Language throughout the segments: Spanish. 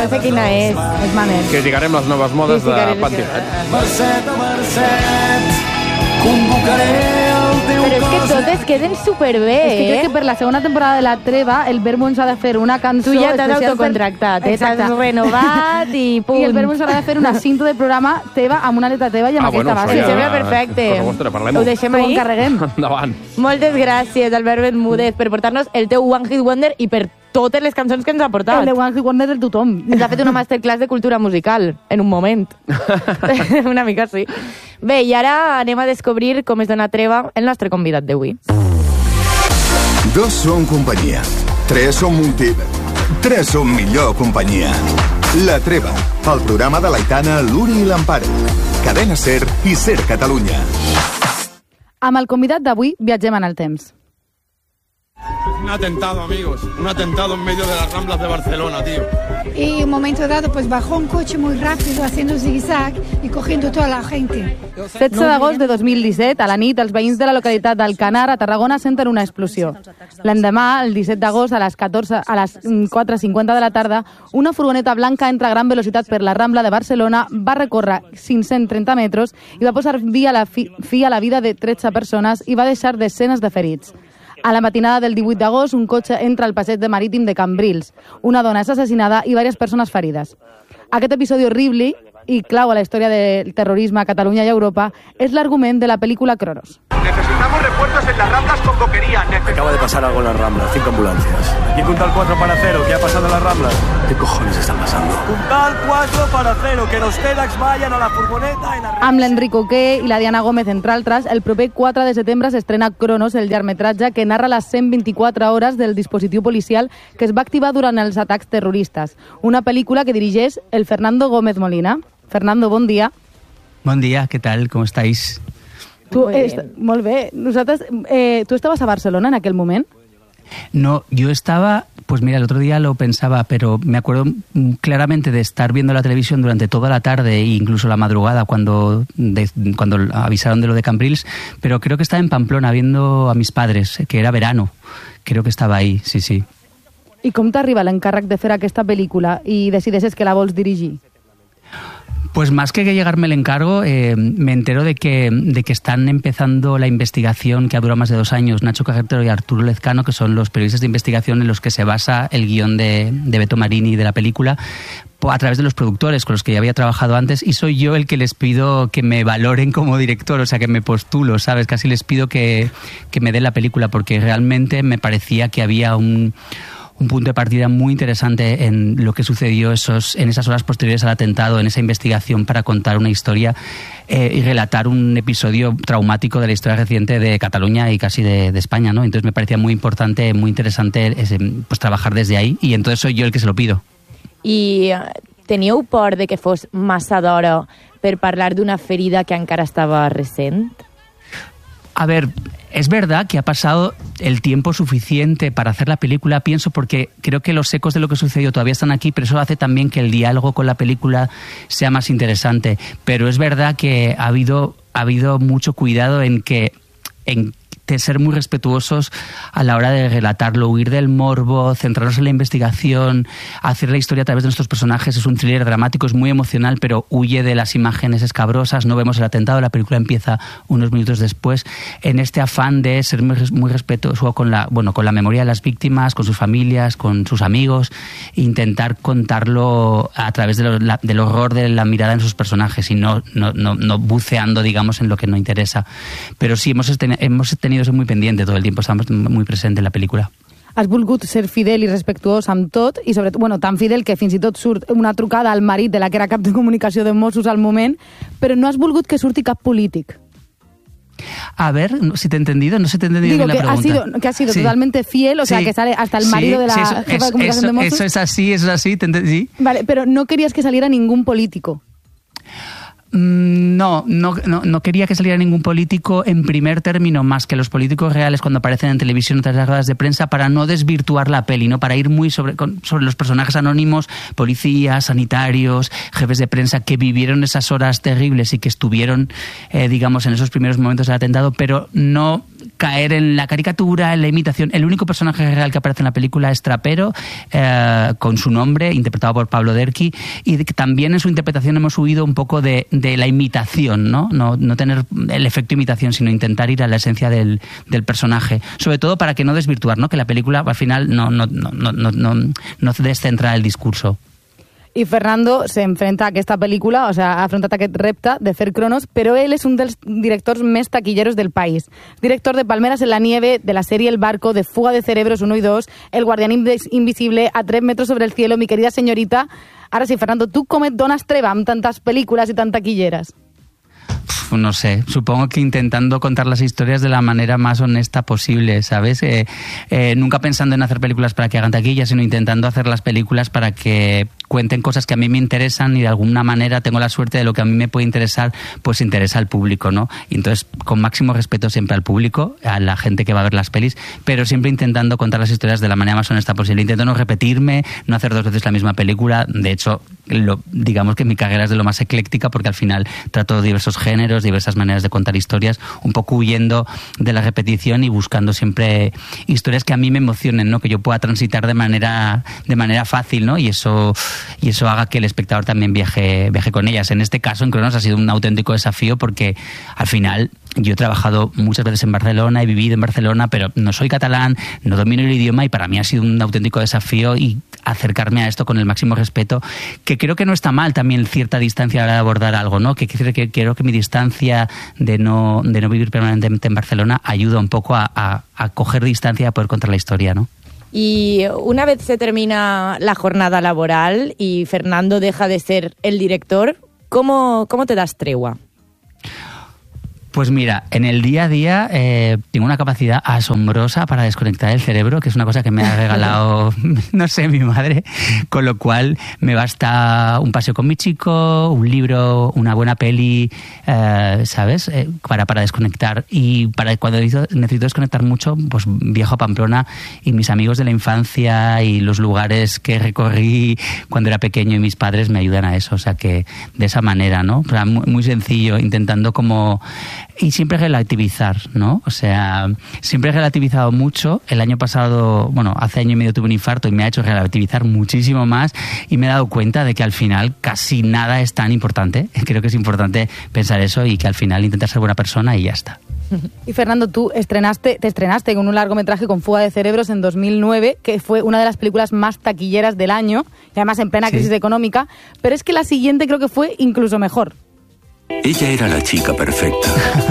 no sé quina és Manel. Criticarem les noves modes de pentinat. Però és que totes queden superbé, És que crec que per la segona temporada de La Treva el Verbo ens ha de fer una cançó Tu ja t'has especial autocontractat, Exacte. t'has renovat i punt. I el Verbo ens ha de fer una cinta de programa teva amb una letra teva i amb aquesta base. ja sembla perfecte. Cosa vostra, parlem-ho. Ho deixem Ho ahí? encarreguem. Endavant. Moltes gràcies, Albert Bermúdez, per portar-nos el teu One Hit Wonder i per totes les cançons que ens ha portat. El de One Hit Wonder del tothom. Ens ha fet una masterclass de cultura musical, en un moment. Una mica sí. Bé, i ara anem a descobrir com es dona treva el nostre convidat d'avui. 2 són companyia, 3 són multi... 3 són millor companyia. La Treva, el programa de l'Aitana, l'Uri i l'Amparo. Cadena Ser i Ser Catalunya. Amb el convidat d'avui viatgem en el temps. Un atentado, amigos. Un atentado en medio de las Ramblas de Barcelona, tío. Y en un momento dado pues bajó un coche muy rápido haciendo zigzag y cogiendo toda la gente. 16 d'agost de 2017, a la nit, els veïns de la localitat d'Alcanar, a Tarragona, senten una explosió. L'endemà, el 17 d'agost, a les 4:50 de la tarda, una furgoneta blanca entra a gran velocitat per la Rambla de Barcelona, va recórrer 530 metres i va posar fi a la vida de 13 persones i va deixar desenes de ferits. A la matinada del 18 d'agost, un cotxe entra al passeig de Marítim de Cambrils. Una dona és assassinada i diverses persones ferides. Aquest episodi horrible i clau a la història del terrorisme a Catalunya i Europa és l'argument de la pel·lícula Cronos. Necesitamos refuerzos en las Ramblas con boquería. Acaba de pasar algo en las Ramblas, 5 ambulancias. ¿Y Puntal 4 para 0? ¿Qué ha pasado en las Ramblas? ¿Qué cojones está pasando? Puntal 4 para 0, que los TEDx vayan a la furgoneta. Amb l'Enric Oqué i la Diana Gómez, entre altres, el proper 4 de setembre s'estrena Cronos, el llargmetratge que narra les 124 hores del dispositiu policial que es va activar durant els atacs terroristes. Una pel·lícula que dirigeix el Fernando Gómez Molina. Fernando, bon dia. Bon dia, ¿qué tal? ¿Cómo estáis? Molt bé. Nosaltres, ¿tú estabas a Barcelona en aquel moment? No, yo estaba, pues mira, el otro día lo pensaba, pero me acuerdo claramente de estar viendo la televisión durante toda la tarde e incluso la madrugada cuando avisaron de lo de Cambrils, pero creo que estaba en Pamplona viendo a mis padres, que era verano. Creo que estaba ahí, sí, sí. I com t'arriba l'encàrrec de fer aquesta pel·lícula i decideixes que la vols dirigir? Pues más que llegarme el encargo, me entero de que están empezando la investigación que ha durado más de 2 años, Nacho Carretero y Arturo Lezcano, que son los periodistas de investigación en los que se basa el guión de Beto Marini de la película, a través de los productores con los que ya había trabajado antes, y soy yo el que les pido que me valoren como director, o sea, que me postulo, ¿sabes? Casi les pido que me den la película, porque realmente me parecía que había un punto de partida muy interesante en lo que sucedió en esas horas posteriores al atentado, en esa investigación para contar una historia y relatar un episodio traumático de la historia reciente de Cataluña y casi de España, ¿no? Entonces me parecía muy importante, muy interesante pues trabajar desde ahí, y entonces soy yo el que se lo pido. I teníeu por de que fos massa d'hora per parlar d'una ferida que encara estava recent? A ver, es verdad que ha pasado el tiempo suficiente para hacer la película, pienso, porque creo que los ecos de lo que sucedió todavía están aquí, pero eso hace también que el diálogo con la película sea más interesante. Pero es verdad que ha habido mucho cuidado en ser muy respetuosos a la hora de relatarlo, huir del morbo, centrarnos en la investigación, hacer la historia a través de nuestros personajes. Es un thriller dramático, es muy emocional, pero huye de las imágenes escabrosas. No vemos el atentado, la película empieza unos minutos después, en este afán de ser muy respetuoso con la memoria de las víctimas, con sus familias, con sus amigos, e intentar contarlo a través del horror de la mirada en sus personajes y no buceando, digamos, en lo que no interesa. Pero sí, hemos tenido eso muy pendiente todo el tiempo, estamos muy presentes en la pel·lícula. Has volgut ser fidel i respectuós amb tot, i sobretot, tan fidel que fins i tot surt una trucada al marit de la que era cap de comunicació de Mossos al moment, però no has volgut que surti cap polític. A ver, si te he entendido, no sé si te he entendido bien la pregunta. Que has sido totalmente fiel, o sea, que sale hasta el marido de la jefa de comunicación de Mossos. Eso es así, sí. Vale, pero no querías que saliera ningún político. No quería que saliera ningún político en primer término, más que los políticos reales cuando aparecen en televisión o tras las ruedas de prensa, para no desvirtuar la peli, ¿no? Para ir muy sobre los personajes anónimos, policías, sanitarios, jefes de prensa que vivieron esas horas terribles y que estuvieron, digamos, en esos primeros momentos del atentado, pero no caer en la caricatura, en la imitación. El único personaje real que aparece en la película es Trapero, con su nombre, interpretado por Pablo Derqui, y también en su interpretación hemos huido un poco de la imitación, ¿no? No tener el efecto imitación, sino intentar ir a la esencia del personaje, sobre todo para que no desvirtuar, ¿no? Que la película al final no descentra el discurso. I Fernando s'enfrenta a aquesta pel·lícula, o sea, ha afrontat aquest repte de fer Cronos, però ell és un dels directors més taquilleros del país. Director de Palmeras en la nieve, de la sèrie El barco, de Fuga de cerebros 1 y 2, El guardián invisible, A 3 metros sobre el cielo, Mi querida señorita. Ara sí, Fernando, tu com et dones treva amb tantes pel·lícules i tan taquilleres? No sé, supongo que intentando contar las historias de la manera más honesta posible, ¿sabes? Nunca pensando en hacer películas para que hagan taquilla, sino intentando hacer las películas para que cuenten cosas que a mí me interesan y de alguna manera tengo la suerte de lo que a mí me puede interesar, pues interesa al público, ¿no? Y entonces, con máximo respeto siempre al público, a la gente que va a ver las pelis, pero siempre intentando contar las historias de la manera más honesta posible. Intento no repetirme, no hacer 2 veces la misma película. De hecho, digamos que mi carrera es de lo más ecléctica porque al final trato diversos géneros, diversas maneras de contar historias, un poco huyendo de la repetición y buscando siempre historias que a mí me emocionen, ¿no? Que yo pueda transitar de manera fácil, ¿no? Y eso haga que el espectador también viaje con ellas. En este caso, en Cronos ha sido un auténtico desafío porque al final yo he trabajado muchas veces en Barcelona, he vivido en Barcelona, pero no soy catalán, no domino el idioma y para mí ha sido un auténtico desafío y acercarme a esto con el máximo respeto, que creo que no está mal también cierta distancia a la hora de abordar algo, ¿no? Que creo que mi distancia de no vivir permanentemente en Barcelona ayuda un poco a coger distancia y a poder contar la historia, ¿no? Y una vez se termina la jornada laboral y Fernando deja de ser el director, ¿cómo te das tregua? Pues mira, en el día a día tengo una capacidad asombrosa para desconectar el cerebro, que es una cosa que me ha regalado, no sé, mi madre, con lo cual me basta un paseo con mi chico, un libro, una buena peli, ¿sabes? Para desconectar. Y para cuando necesito desconectar mucho, pues viajo a Pamplona y mis amigos de la infancia y los lugares que recorrí cuando era pequeño y mis padres me ayudan a eso. O sea que de esa manera, ¿no? O sea, muy sencillo, intentando como... Y siempre relativizar, ¿no? O sea, siempre he relativizado mucho. El año pasado, hace año y medio tuve un infarto y me ha hecho relativizar muchísimo más y me he dado cuenta de que al final casi nada es tan importante. Creo que es importante pensar eso y que al final intentar ser buena persona y ya está. Y Fernando, tú te estrenaste con un largometraje con Fuga de cerebros en 2009, que fue una de las películas más taquilleras del año, y además en plena crisis económica, pero es que la siguiente creo que fue incluso mejor. Ella era la chica perfecta.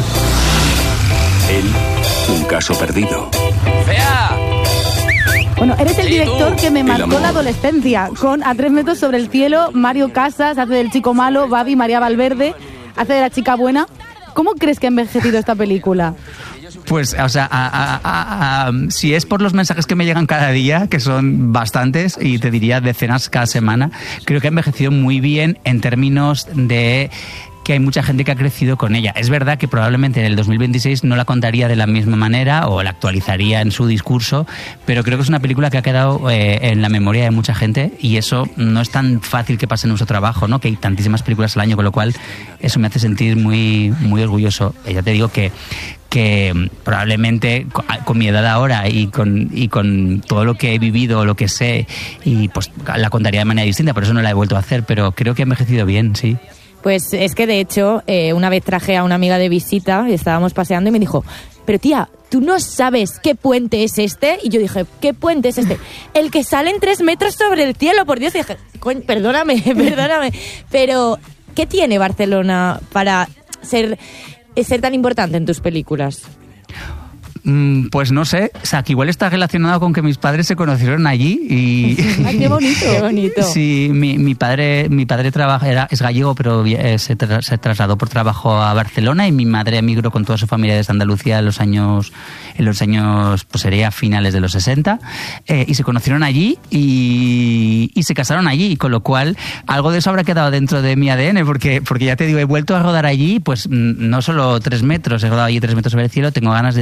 Él, un caso perdido. ¡Fea! Bueno, eres el director que me marcó la adolescencia, con A 3 metros sobre el cielo, Mario Casas, hace del chico malo, Babi, María Valverde, hace de la chica buena. ¿Cómo crees que ha envejecido esta película? Pues, o sea, si es por los mensajes que me llegan cada día, que son bastantes, y te diría decenas cada semana, creo que ha envejecido muy bien en términos de que hay mucha gente que ha crecido con ella. Es verdad que probablemente en el 2026 no la contaría de la misma manera o la actualizaría en su discurso, pero creo que es una película que ha quedado en la memoria de mucha gente y eso no es tan fácil que pase en nuestro trabajo, ¿no? Que hay tantísimas películas al año, con lo cual eso me hace sentir muy, muy orgulloso. Ya te digo que probablemente con mi edad ahora y con todo lo que he vivido, lo que sé, y pues la contaría de manera distinta, por eso no la he vuelto a hacer, pero creo que ha envejecido bien, sí. Pues es que de hecho una vez traje a una amiga de visita y estábamos paseando y me dijo, pero tía, ¿tú no sabes qué puente es este? Y yo dije, ¿qué puente es este? El que sale en 3 metros sobre el cielo, por Dios. Y dije, perdóname, pero ¿qué tiene Barcelona para ser tan importante en tus películas? Pues no sé, o sea, que igual está relacionado con que mis padres se conocieron allí y... ¡Ay, qué bonito! ¡Qué bonito! Sí, mi padre es gallego, pero se trasladó por trabajo a Barcelona y mi madre emigró con toda su familia desde Andalucía en los años pues sería finales de los 60, y se conocieron allí y se casaron allí, con lo cual algo de eso habrá quedado dentro de mi ADN, porque ya te digo, he vuelto a rodar allí, pues no solo 3 metros, he rodado allí 3 metros sobre el cielo, Tengo ganas de ti,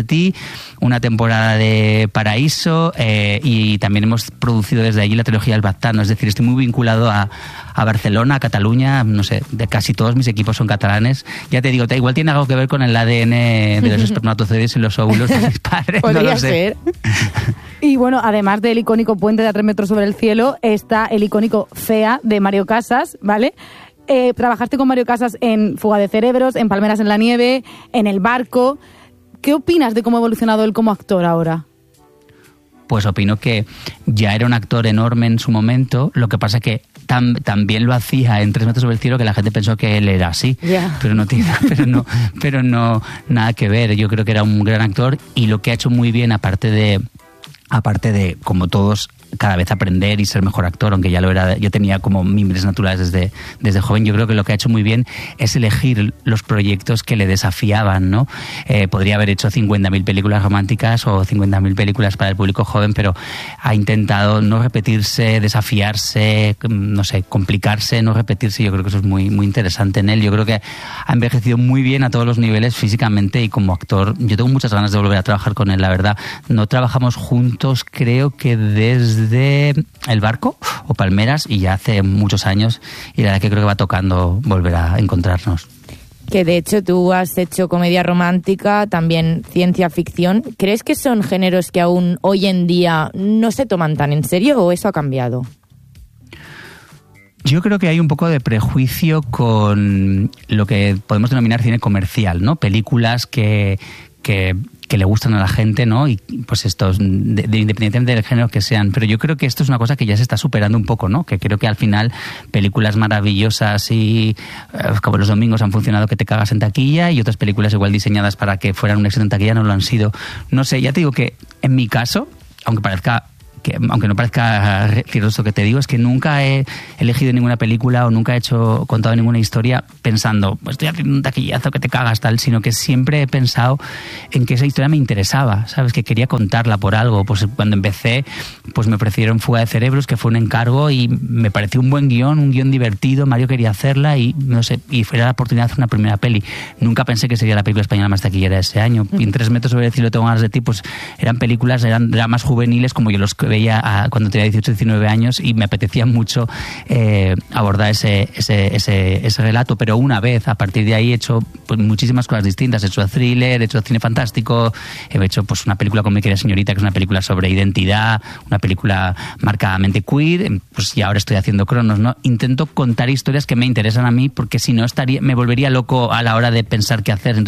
una temporada de Paraíso y también hemos producido desde allí la trilogía del Baztano. Es decir, estoy muy vinculado a Barcelona, a Cataluña, no sé, de casi todos mis equipos son catalanes. Ya te digo, igual tiene algo que ver con el ADN de los espermatozoides y los óvulos de mis padres. Podría no lo sé. ser. Y bueno, además del icónico Puente de a 3 metros sobre el cielo, está el icónico Fea de Mario Casas, ¿vale? Trabajaste con Mario Casas en Fuga de Cerebros, en Palmeras en la Nieve, en El Barco. ¿Qué opinas de cómo ha evolucionado él como actor ahora? Pues opino que ya era un actor enorme en su momento, lo que pasa que también lo hacía en 3 metros sobre el cielo, que la gente pensó que él era así, pero no nada que ver. Yo creo que era un gran actor y lo que ha hecho muy bien, aparte de como todos, cada vez aprender y ser mejor actor, aunque ya lo era, yo tenía como mimbres naturales desde joven. Yo creo que lo que ha hecho muy bien es elegir los proyectos que le desafiaban, ¿no? Podría haber hecho 50.000 películas románticas o 50.000 películas para el público joven, pero ha intentado no repetirse, desafiarse, no sé, complicarse, no repetirse. Yo creo que eso es muy, muy interesante en él. Yo creo que ha envejecido muy bien a todos los niveles físicamente y como actor. Yo tengo muchas ganas de volver a trabajar con él, la verdad. No trabajamos juntos, creo que desde El Barco o Palmeras, y ya hace muchos años, y la verdad que creo que va tocando volver a encontrarnos. Que de hecho tú has hecho comedia romántica, también ciencia ficción. ¿Crees que son géneros que aún hoy en día no se toman tan en serio o eso ha cambiado? Yo creo que hay un poco de prejuicio con lo que podemos denominar cine comercial, ¿no? Películas que le gustan a la gente, ¿no? Y pues estos, independientemente del género que sean. Pero yo creo que esto es una cosa que ya se está superando un poco, ¿no? Que creo que al final películas maravillosas y como Los domingos han funcionado que te cagas en taquilla, y otras películas igual diseñadas para que fueran un éxito en taquilla no lo han sido. No sé, ya te digo que en mi caso, aunque no parezca cierto esto que te digo, es que nunca he elegido ninguna película o nunca he contado ninguna historia pensando, pues estoy haciendo un taquillazo que te cagas tal, sino que siempre he pensado en que esa historia me interesaba, ¿sabes? Que quería contarla por algo. Pues cuando empecé, pues me ofrecieron Fuga de Cerebros, que fue un encargo y me pareció un buen guión, un guión divertido. Mario quería hacerla y no sé, y fue la oportunidad de hacer una primera peli. Nunca pensé que sería la película española más taquillera de ese año. Y en 3 metros sobre el cielo tengo ganas de ti, pues eran dramas juveniles como yo los veía cuando tenía 18, 19 años, y me apetecía mucho abordar ese relato. Pero una vez, a partir de ahí, he hecho pues muchísimas cosas distintas. He hecho thriller, he hecho cine fantástico, he hecho pues una película con Mi querida señorita, que es una película sobre identidad, una película marcadamente queer, pues y ahora estoy haciendo Cronos, ¿no? Intento contar historias que me interesan a mí, porque si no me volvería loco a la hora de pensar qué hacer. Entonces,